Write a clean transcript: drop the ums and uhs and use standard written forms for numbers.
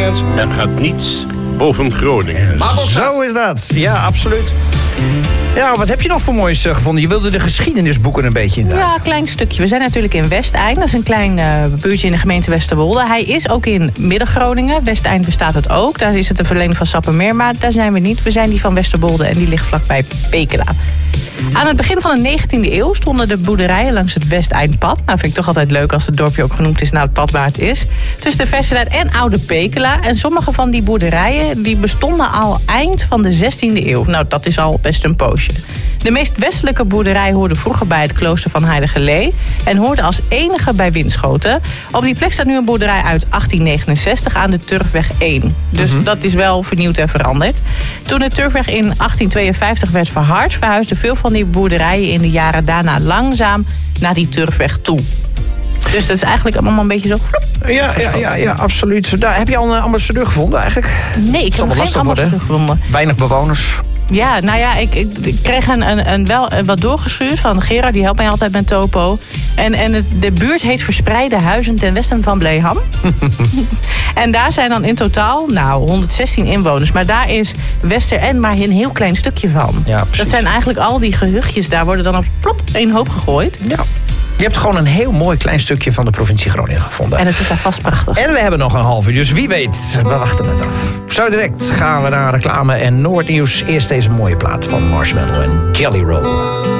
Nederland. Er gaat niets boven Groningen. Zo is dat. Ja, absoluut. Ja, wat heb je nog voor moois gevonden? Je wilde de geschiedenisboeken een beetje in. Ja, een klein stukje. We zijn natuurlijk in Westeind. Dat is een klein buurtje in de gemeente Westerwolde. Hij is ook in Midden-Groningen. Westeind bestaat het ook. Daar is het de verlenging van Sappemeer. Maar daar zijn we niet. We zijn die van Westerwolde en die ligt vlakbij Pekela. Aan het begin van de 19e eeuw stonden de boerderijen langs het Westeindpad. Nou, vind ik toch altijd leuk als het dorpje ook genoemd is naar het pad waar het is. Tussen de Verselaar en Oude Pekela. En sommige van die boerderijen die bestonden al eind van de 16e eeuw. Nou, dat is al best een poosje. De meest westelijke boerderij hoorde vroeger bij het klooster van Heiligerlee en hoorde als enige bij Winschoten. Op die plek staat nu een boerderij uit 1869 aan de Turfweg 1. Dus dat is wel vernieuwd en veranderd. Toen de Turfweg in 1852 werd verhard, verhuisden veel van die boerderijen in de jaren daarna langzaam naar die Turfweg toe. Dus dat is eigenlijk allemaal een beetje zo... Ja, absoluut. Daar, heb je al een ambassadeur gevonden eigenlijk? Nee, ik heb nog geen ambassadeur gevonden. Weinig bewoners. Ja, nou ja, ik kreeg wel wat doorgestuurd van Gerard. Die helpt mij altijd met topo. En de buurt heet Verspreide Huizen ten westen van Bleham. En daar zijn dan in totaal 116 inwoners. Maar daar is Westerend maar een heel klein stukje van. Ja, dat zijn eigenlijk al die gehuchtjes. Daar worden dan op plop één hoop gegooid. Ja. Je hebt gewoon een heel mooi klein stukje van de provincie Groningen gevonden. En het is daar vast prachtig. En we hebben nog een half uur, dus wie weet, we wachten het af. Zo direct gaan we naar reclame en Noordnieuws. Eerst deze mooie plaat van Marshmallow en Jelly Roll.